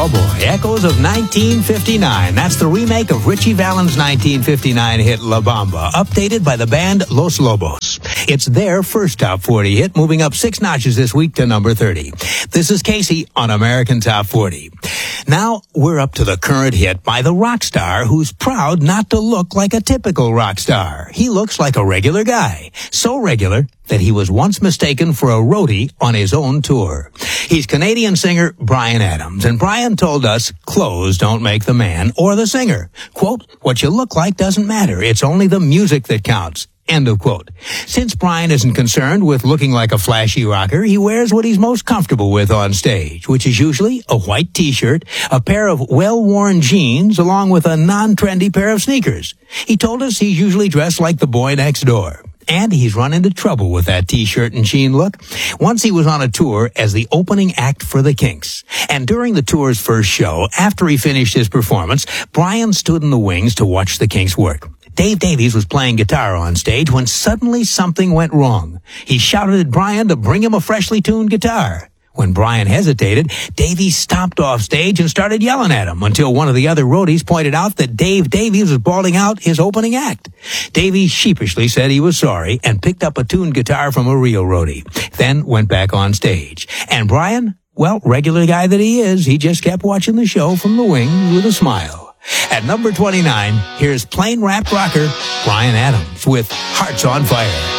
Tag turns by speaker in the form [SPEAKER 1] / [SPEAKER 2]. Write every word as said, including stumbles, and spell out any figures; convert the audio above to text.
[SPEAKER 1] Oh boy, echoes of nineteen fifty-nine. That's the remake of Richie Valens' nineteen fifty-nine hit La Bamba, updated by the band Los Lobos. It's their first top forty hit, moving up six notches this week to number thirty. This is Casey on American Top forty. Now we're up to the current hit by the rock star who's proud not to look like a typical rock star. He looks like a regular guy. So regular that he was once mistaken for a roadie on his own tour. He's Canadian singer Bryan Adams, and Bryan told us clothes don't make the man or the singer. Quote, what you look like doesn't matter. It's only the music that counts. End of quote. Since Bryan isn't concerned with looking like a flashy rocker, he wears what he's most comfortable with on stage, which is usually a white t-shirt, a pair of well-worn jeans, along with a non-trendy pair of sneakers. He told us he's usually dressed like the boy next door. And he's run into trouble with that t-shirt and jean look. Once he was on a tour as the opening act for the Kinks. And during the tour's first show, after he finished his performance, Bryan stood in the wings to watch the Kinks work. Dave Davies was playing guitar on stage when suddenly something went wrong. He shouted at Bryan to bring him a freshly tuned guitar. When Bryan hesitated, Davies stomped off stage and started yelling at him until one of the other roadies pointed out that Dave Davies was bawling out his opening act. Davies sheepishly said he was sorry and picked up a tuned guitar from a real roadie, then went back on stage. And Bryan, well, regular guy that he is, he just kept watching the show from the wings with a smile. At number twenty-nine, here's plain rap rocker Bryan Adams with Hearts on Fire.